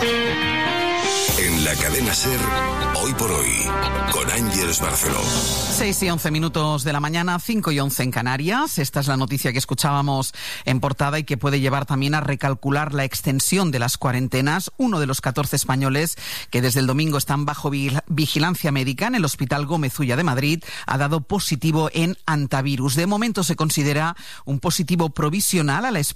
En la cadena SER, Hoy por Hoy, con Ángeles Barceló. 6 y 11 minutos de la mañana, 5 y 11 en Canarias. Esta es la noticia que escuchábamos en portada y que puede llevar también a recalcular la extensión de las cuarentenas. Uno de los 14 españoles que desde el domingo están bajo vigilancia médica en el Hospital Gómez Ulla de Madrid ha dado positivo en antivirus. De momento se considera un positivo provisional a la espera